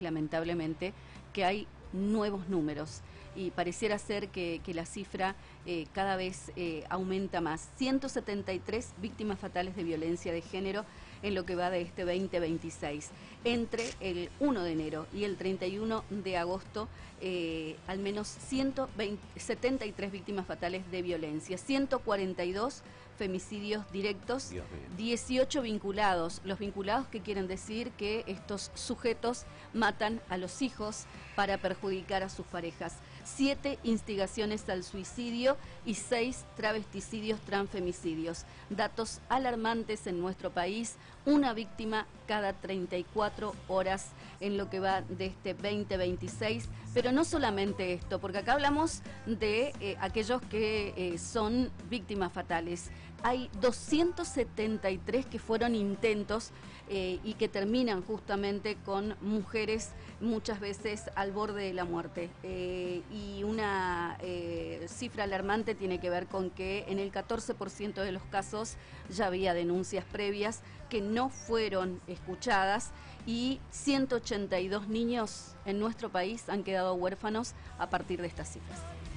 lamentablemente, que hay nuevos números y pareciera ser que la cifra cada vez aumenta más. 173 víctimas fatales de violencia de género en lo que va de este 2026. Entre el 1 de enero y el 31 de agosto, al menos 173 víctimas fatales de violencia, 142 femicidios directos, 18 vinculados. Los vinculados, que quieren decir que estos sujetos matan a los hijos para perjudicar a sus parejas. 7 instigaciones al suicidio y 6 travesticidios transfemicidios. Datos alarmantes en nuestro país, una víctima cada 34 horas en lo que va de este 2026. Pero no solamente esto, porque acá hablamos de aquellos que son víctimas fatales. Hay 273 que fueron intentos y que terminan justamente con mujeres muchas veces al borde de la muerte. Y una cifra alarmante tiene que ver con que en el 14% de los casos ya había denuncias previas que no fueron escuchadas, y 182 niños en nuestro país han quedado huérfanos a partir de estas cifras.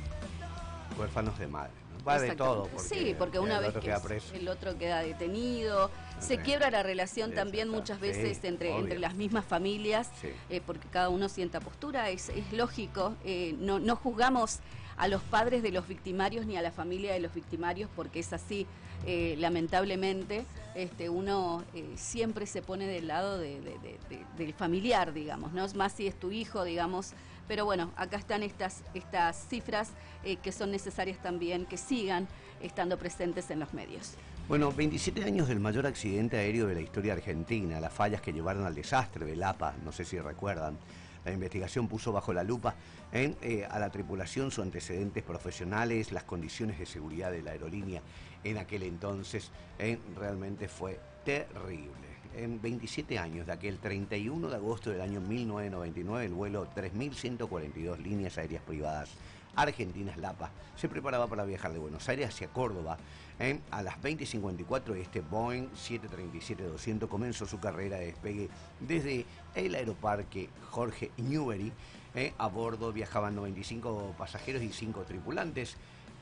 Huérfanos de madre. Va de todo. Porque sí, porque una vez que el otro queda detenido, se quiebra la relación también muchas veces entre las mismas familias, porque cada uno sienta postura, es lógico, no juzgamos a los padres de los victimarios ni a la familia de los victimarios, porque es así, lamentablemente, uno siempre se pone del lado del familiar, digamos, no es más si es tu hijo, digamos. Pero bueno, acá están estas cifras que son necesarias también que sigan estando presentes en los medios. Bueno, 27 años del mayor accidente aéreo de la historia argentina, las fallas que llevaron al desastre de Lapa, no sé si recuerdan. La investigación puso bajo la lupa a la tripulación, sus antecedentes profesionales, las condiciones de seguridad de la aerolínea en aquel entonces. Realmente fue terrible. En 27 años de aquel 31 de agosto del año 1999, el vuelo 3142 líneas aéreas privadas argentinas Lapa se preparaba para viajar de Buenos Aires hacia Córdoba. A las 20:54 este Boeing 737-200 comenzó su carrera de despegue desde el aeroparque Jorge Newbery. A bordo viajaban 95 pasajeros y 5 tripulantes.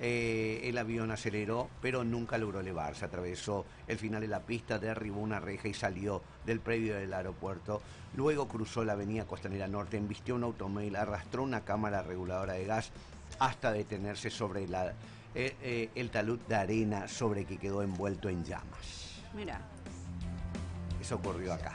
El avión aceleró, pero nunca logró elevarse. Atravesó el final de la pista, derribó una reja y salió del predio del aeropuerto. Luego cruzó la avenida Costanera Norte, embistió un automóvil, arrastró una cámara reguladora de gas hasta detenerse sobre el talud de arena sobre que quedó envuelto en llamas. Mira. Eso ocurrió acá.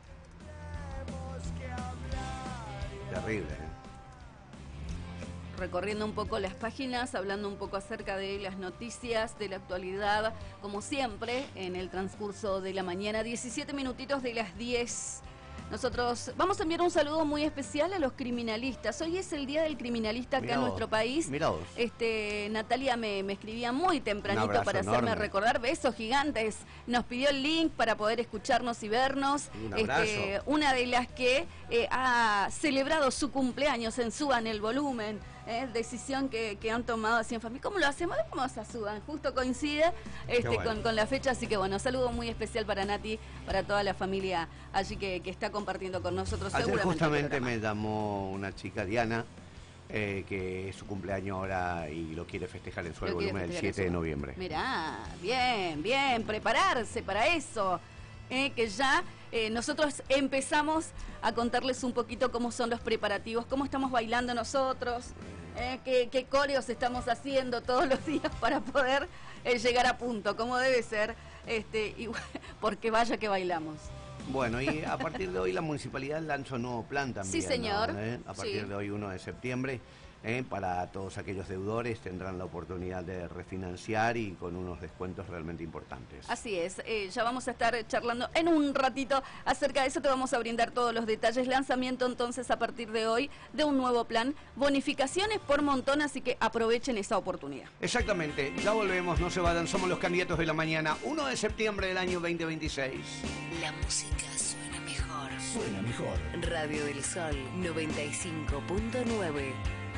Terrible, Recorriendo un poco las páginas, hablando un poco acerca de las noticias de la actualidad, como siempre, en el transcurso de la mañana, 17 minutitos de las 10. Nosotros vamos a enviar un saludo muy especial a los criminalistas. Hoy es el Día del Criminalista acá en nuestro país. Mirá vos. Natalia me escribía muy tempranito para hacerme enorme. Recordar. Besos gigantes. Nos pidió el link para poder escucharnos y vernos. Un abrazo. Una de las que ha celebrado su cumpleaños en Suban el Volumen. Decisión que han tomado así en familia. ¿Cómo lo hacemos? Vamos a Suban. Justo coincide bueno. con la fecha. Así que bueno, saludo muy especial para Nati, para toda la familia allí que está compartiendo con nosotros. Ayer justamente me llamó una chica, Diana, que es su cumpleaños ahora y lo quiere festejar en su volumen el 7 de noviembre. Mirá, bien, prepararse para eso. Que ya nosotros empezamos a contarles un poquito cómo son los preparativos, cómo estamos bailando nosotros, qué coreos estamos haciendo todos los días para poder llegar a punto, como debe ser, porque vaya que bailamos. Bueno, y a partir de hoy la municipalidad lanza un nuevo plan también. Sí, señor. ¿no? A partir de hoy, 1 de septiembre, para todos aquellos deudores tendrán la oportunidad de refinanciar y con unos descuentos realmente importantes. Así es, ya vamos a estar charlando en un ratito acerca de eso, te vamos a brindar todos los detalles. Lanzamiento entonces a partir de hoy de un nuevo plan, bonificaciones por montón, así que aprovechen esa oportunidad. Exactamente, ya volvemos, no se vayan, somos los candidatos de la mañana, 1 de septiembre del año 2026. La música suena mejor. Suena mejor. Radio del Sol 95.9.